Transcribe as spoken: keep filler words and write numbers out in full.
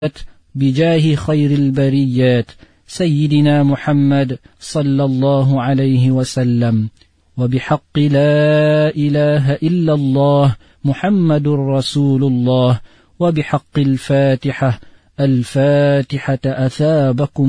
بجاه خير البريات سيدنا محمد صلى الله عليه وسلم، وبحق لا إله إلا الله محمد رسول الله، وبحق الفاتحة الفاتحة أثابكم